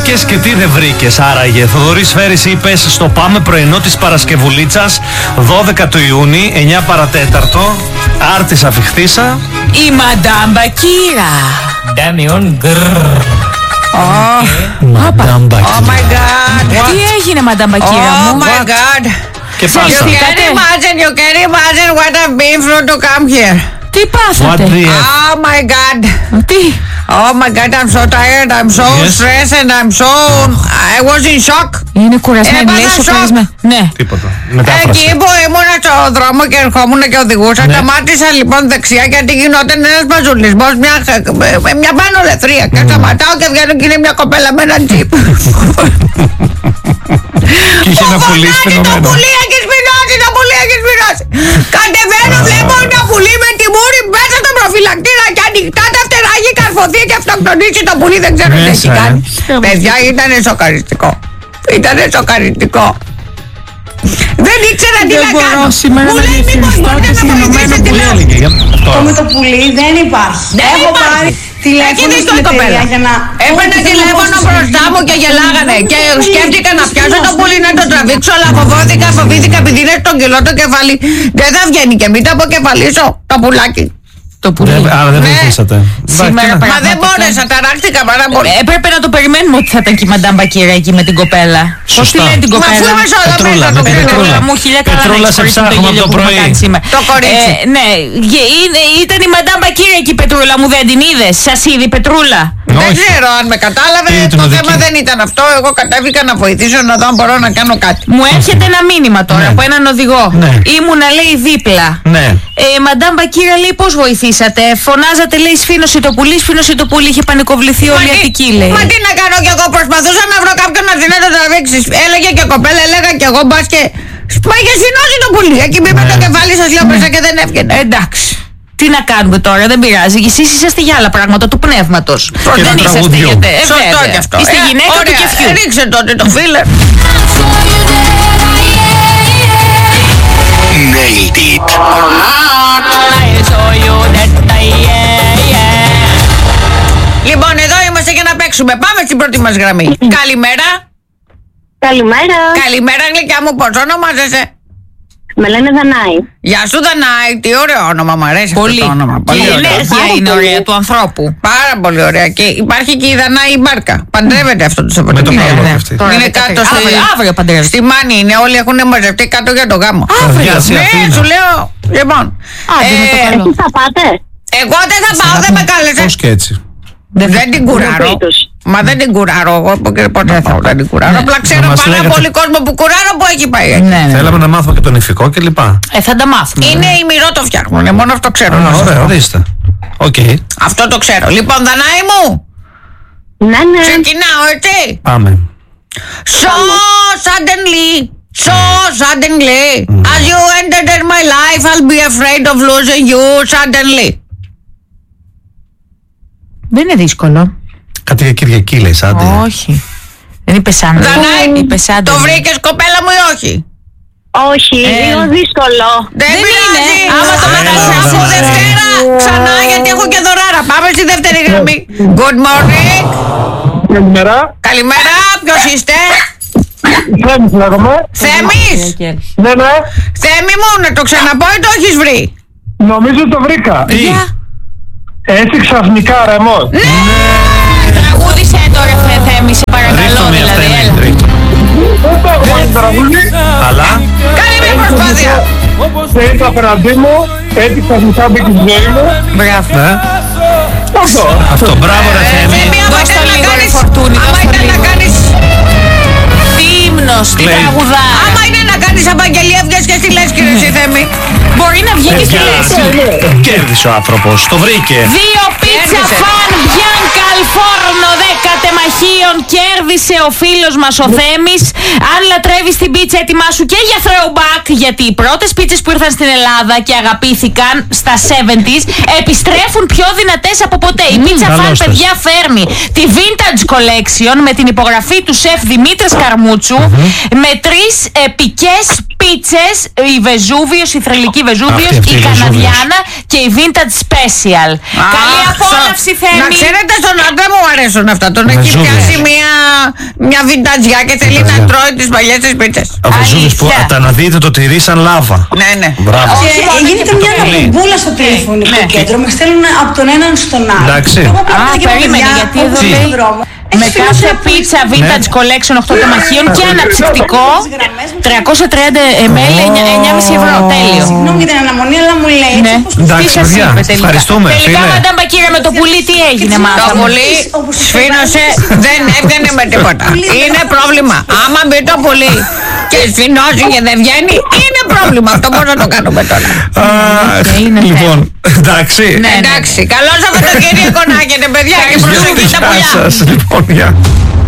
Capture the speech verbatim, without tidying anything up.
βρήκες και τι δεν βρήκες άραγε? Θοδωρής Φέρης, είπες στο Πάμε πρωινό της Παρασκευουλίτσας δώδεκα του Ιούνιου, εννιά παρατέταρτο. Άρτης Αφιχθήσα. Η Μαντάμ Μπακύρα. Ντάμιον γκρρρρ. Μαντάμ Μπακύρα. Oh my god. Τι έγινε, Μαντάμ Μπακύρα Oh μου? my god. Και You πάσα. can imagine, you can imagine what I've been through to come here. Τι What πάθατε? the F? Oh my god. Τι? Oh my god, I'm so tired, I'm so Yes. stressed and I'm so... I was in shock. Είναι κουρασμένη, Έπαθα λέει, σοκ. σοκαρισμένη. Ναι. Τίποτα. Εκεί Μετάφραση. που ήμουν στο δρόμο και ερχόμουν και οδηγούσα, Ναι. σταμάτησα λοιπόν δεξιά γιατί γινόταν ένας μαζουλισμός, μια, μια πάνω λεθρία. Και σταματάω και βγαίνω και είναι μια κοπέλα με ένα τζιπ. Και είχε ένα πουλί Το σπινωμένο. πουλί έχει σπινώσει, το πουλί έχει σπινώσει. Κατεβαίνω, βλέπω ένα πουλί με τη μούρη μέσα στο προφυλακτήρα και ανοιχτά τα φτερά, έχει καρφωθεί και αυτοκτονήσει το πουλί, δεν ξέρω τι Μέσα, έχει ε. κάνει. Παιδιά, ήταν σοκαριστικό. Ήταν σοκαριστικό. Δεν ήξερα τι Δεν να μπορώ κάνω. σήμερα Μου να λέει μήπως διαχειριστώ μπορείτε το να Ηνωμένο βοηθήσετε, Πουλί λέω. έλεγε. για- Αυτό με Τώρα. το πουλί δεν υπάρχει. Δεν Έχω υπάρχει. πάρει Έχει τηλέφωνο δει στην το κοπέλα. εταιρεία για να... Έπαιρνε Ό,τι θέλω να τηλέφωνο πω στη μπροστά μου και γελάγανε. Και σκέφτηκα να πιάσω το πουλί να το τραβήξω, αλλά φοβήθηκα, φοβήθηκα επειδή είναι στον κιλό το κεφάλι. Δεν θα βγαίνει και μην το αποκεφαλίσω το πουλάκι. Το πουλί. Δεν- Άρα δεν Ναι. βοηθήσατε. Σήμερα Εντάξει, Μα δεν πραγματικά. μπόρεσα, ταράχτηκα πάρα πολύ. Ε, Έπρεπε να το περιμένουμε ότι θα ήταν και η Μαντάμ Μπακύρα εκεί με την κοπέλα. Πώς τη Σωστά. λένε την Μα αφού κοπέλα? είμαι σε όλα Πετρούλα, μέσα με το την ξέρω. Πετρούλα. Μου χίλια καλά Πετρούλα να σε έχεις χωρίσει ψάχνουμε το από γέλιο το που έχουμε πρωί. κάνει σήμερα. Το κορίτσι. Ε, ναι, Γε- είναι- ήταν η Μαντάμ Μπακύρα εκεί η Πετρούλα μου, δεν την είδες? Σας είδε η Πετρούλα? Δεν Όχι. ξέρω αν με κατάλαβε. Είδε την Το οδική. θέμα δεν ήταν αυτό. Εγώ κατέβηκα να βοηθήσω να δω αν μπορώ να κάνω κάτι. Μου έρχεται ένα μήνυμα τώρα Ναι. από έναν οδηγό. Ναι. Ήμουνα, λέει, δίπλα. Ναι. Ε, Μαντάμ Μπακύρα, λέει, πώς βοηθήσατε? Φωνάζατε, λέει, σφήνωσε το πουλί, σφήνωσε το πουλί, είχε πανικοβληθεί όλη η Μα τι- Αττική, λέει. Μα τι να κάνω κι εγώ, προσπαθούσα να βρω κάποιον να την το τραβήξει. Έλεγε και κοπέλα, έλεγα κι εγώ μπα και. Μα είχε σφινώσει το πουλί. Εκεί μπήκε Ναι. το κεφάλι σα, λέω μέσα και δεν έβγαινε. Εντάξει. Τι να κάνουμε τώρα, δεν πειράζει. Εσείς είσαστε για άλλα πράγματα του πνεύματος. Και Δεν του είσαστε τραγουδιού. για. Ε, Σωστό βέβαια. κι αυτό. Είστε Ε, γυναίκα του ωραία. κεφιού. Ρίξε τότε το φίλερ. Nailed it. Λοιπόν, εδώ είμαστε για να παίξουμε. Πάμε στην πρώτη μα γραμμή. Καλημέρα. Καλημέρα. Καλημέρα, γλυκιά μου, πώς ονομάζεσαι? Με λένε Δανάη. Γεια σου, Δανάη. Τι ωραίο όνομα, μου αρέσει αυτό Πολύ. το όνομα. Και Πολύ η ωραίο. ενέργεια είναι ωραία του ανθρώπου. Πάρα πολύ ωραία. Και υπάρχει και η Δανάη η Μπάρκα. Παντρεύεται αυτό το Με το Σαββατοκύριακο. καλό ναι. και αυτή. Τώρα Είναι δεκατρείς. κάτω στη, Αύριο- αύριο παντρεύεται. στη Μάνη είναι. Όλοι έχουν μαζευτεί κάτω για το γάμο. Αύριο. Γεια σου, Ναι, Αθήνα. σου λέω. Λοιπόν. Άντε με το ε, καλό. Εσείς θα πάτε. Εγώ δεν θα πάω, δεν με κάλεσε. Πώς και έτσι. Δεν την κουράρω. Τρίτος. Μα δεν την κουράρω. Εγώ ποτέ ποτέ θα δεν την κουράρω. Ναι. Απλά Να ξέρω μας πάρα λέγατε. πολύ κόσμο που κουράρω που έχει πάει. εκεί. Ναι, ναι. Θέλαμε να μάθουμε και τον ηφικό και λοιπά. Ε, θα τα μάθουμε. Είναι η μυρό το φτιάχνουν. Μόνο αυτό ξέρω. να Α, σας ωραία, πω. ορίστε. Οκ. Αυτό το ξέρω. Λοιπόν, Δανάη μου, Ναι, ναι. ξεκινάω έτσι. Πάμε. So suddenly, so suddenly, as you entered in my life, I'll be afraid of losing you suddenly. Δεν είναι δύσκολο. Κάτι για Κυριακή λέει, Σάντι. Όχι. Δεν είπε σαν. Δανάη, είπε σαν. το βρήκες κοπέλα μου ή όχι? Όχι, Ε, λίγο δύσκολο. Δεν Δεν πειράζει. είναι. Άμα το Ε, μεταξύ δεν από είναι. Δευτέρα ξανά γιατί έχω και δωράρα. Πάμε στη δεύτερη γραμμή. Good morning. Καλημέρα. Καλημέρα. Ποιος είστε? Θέμης λέγομαι. Θέμης. Ναι, ναι. Θέμη μου, να το ξαναπώ ή το έχεις βρει? Νομίζω το βρήκα. Για. Έτσι ξαφνικά ρεμός. Τραγούδισε τώρα, Θε- Θέμη, σε παρακαλώ. Ρίχτω μία αυτά Δηλαδή, είναι. έλα. ρίχτω. Δεν το έχω πάρει το τραγούδι. Αλλά Κάνε μια προσπάθεια. Και ήρθα απέναντί μου. Έτσι ξαφνικά μπήκε στη ζωή μου. Μπράβο. ναι. Αυτό. Αυτό, μπράβο ρε Θέμη. Θέμη, άμα Δώσ' το ήταν να λίγο, ρε κάνεις... Φορτούνη, Άμα δώσ' το ήταν να λίγο. κάνεις... Τι ύμνος, τι Λέει. τραγουδάρα. Άμα είναι να κάνεις απαγγελία, βγες και στη λες κύριε εσύ Θέμη. Μπορεί να βγει και στη Παιδιά, λέξη. κέρδισε ο άνθρωπος, το βρήκε. Δύο πίτσα Κέρδισε. φαν Bianca al forno δέκα τεμαχίων. Κέρδισε ο φίλος μας ο Θέμης. Αν λατρεύεις την πίτσα, ετοιμάσου και για throwback, γιατί οι πρώτες πίτσες που ήρθαν στην Ελλάδα και αγαπήθηκαν στα εβδομήντα επιστρέφουν πιο δυνατές από ποτέ. Η πίτσα φαν, καλώς παιδιά, φέρνει τη Vintage Collection με την υπογραφή του σεφ Δημήτρης Καρμούτσου, με τρεις επικές πίτσες, η Βεζούβιος, η θρελική Βεζούβιος, Αυτή, αυτή, η η Βεζούβιος. Καναδιάνα και η Vintage Special. Καλή Αχ, απόλαυση, σα- Θέμη. Να ξέρετε, στον άντρα μου αρέσουν αυτά. Τον έχει Βεζούβιος. πιάσει μια, μια βινταζιά και θέλει Βινταζιά. να τρώει τις παλιές της πίτσες. Ο Βεζούβιος που Αλήθεια. τα να δείτε το τυρί σαν λάβα. Ναι, ναι. Μπράβο. Και γίνεται μια αναμπούλα στο τηλεφωνικό Ναι. κέντρο. Μας στέλνουν από τον έναν στον άλλο. Εντάξει. Εγώ Α, πρέπει και με περίμενε, παιδιά, γιατί όπως εδώ στον λέει δρόμο. με Έχει κάθε φιλοσοφία πίτσα Ναι. vintage collection οκτώ τεμαχίων και αναψυκτικό τριακόσια τριάντα μιλιλίτρα εννιά κόμμα πέντε ευρώ. Τέλειο. Συγγνώμη για την αναμονή, αλλά μου λέει Ναι. έτσι όπως Εντάξει, Τι σας παιδιά, είπε τελικά? ευχαριστούμε, Τελικά, φίλε. Μαντάμ Μπακύρα, με το πουλί τι έγινε, Το μάθαμε. πουλί σφήνωσε, δεν έβγαινε με τίποτα. Είναι πρόβλημα. Άμα μπει το πουλί και σφινώσει και δεν βγαίνει, είναι πρόβλημα. Αυτό πώς να το κάνουμε τώρα. Αχ, είναι Λοιπόν, εντάξει. Ναι. Εντάξει, καλό Σαββατοκύριακο να έχετε παιδιά και προσοχή στα Γεια πουλιά. σας, λοιπόν, γεια.